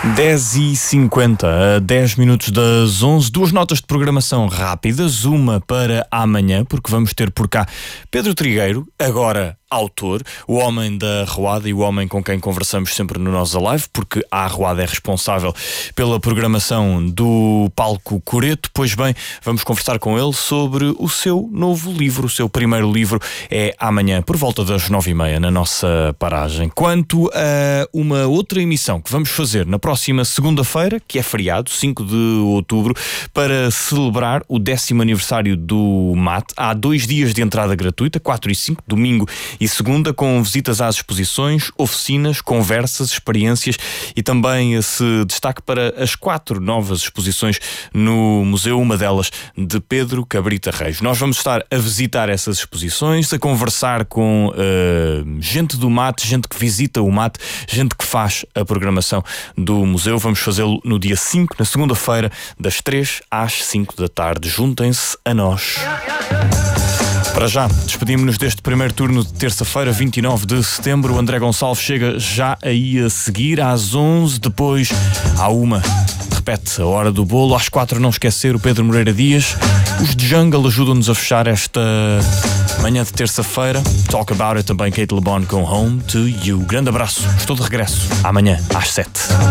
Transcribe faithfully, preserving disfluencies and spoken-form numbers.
dez e cinquenta, a dez minutos das onze, duas notas de programação rápidas, uma para amanhã, porque vamos ter por cá Pedro Trigueiro, agora autor, o homem da Arruada e o homem com quem conversamos sempre no nosso live, porque a Arruada é responsável pela programação do Palco Coreto. Pois bem, vamos conversar com ele sobre o seu novo livro. O seu primeiro livro é amanhã, por volta das nove e meia, na nossa paragem. Quanto a uma outra emissão que vamos fazer na próxima segunda-feira, que é feriado, cinco de outubro, para celebrar o décimo aniversário do M A T, há dois dias de entrada gratuita, quatro e cinco, domingo e segunda, com visitas às exposições, oficinas, conversas, experiências e também esse destaque para as quatro novas exposições no museu, uma delas de Pedro Cabrita Reis. Nós vamos estar a visitar essas exposições, a conversar com uh, gente do M A T, gente que visita o M A T, gente que faz a programação do museu. Vamos fazê-lo no dia cinco, na segunda-feira, das três às cinco da tarde. Juntem-se a nós. Para já, despedimos-nos deste primeiro turno de terça-feira, vinte e nove de setembro. O André Gonçalves chega já aí a seguir, às onze, depois à uma. Repete a hora do bolo, às quatro não esquecer o Pedro Moreira Dias. Os de Jungle ajudam-nos a fechar esta manhã de terça-feira. Talk About It também, Kate LeBon com Home to You. Grande abraço, estou de regresso amanhã às sete.